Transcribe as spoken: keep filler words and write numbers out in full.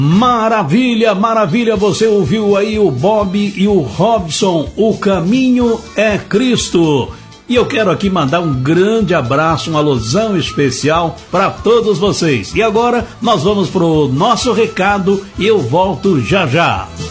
Maravilha, maravilha, você ouviu aí o Bob e o Robson, O Caminho é Cristo. E eu quero aqui mandar um grande abraço, um alusão especial para todos vocês. E agora nós vamos pro nosso recado e eu volto já já.